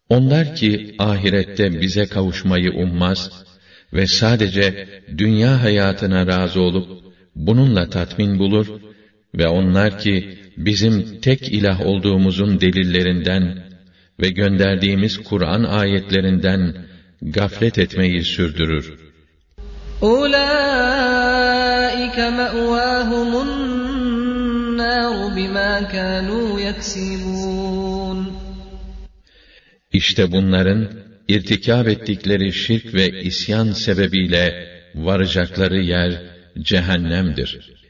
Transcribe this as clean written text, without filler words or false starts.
Onlar ki ahirette bize kavuşmayı ummaz ve sadece dünya hayatına razı olup bununla tatmin bulur ve onlar ki bizim tek ilah olduğumuzun delillerinden ve gönderdiğimiz Kur'an ayetlerinden gaflet etmeyi sürdürür. أُولَٰئِكَ مَأْوَاهُمُ النَّارُ بِمَا كَانُوا يَكْسِبُونَ İşte bunların irtikâb ettikleri şirk ve isyan sebebiyle varacakları yer cehennemdir.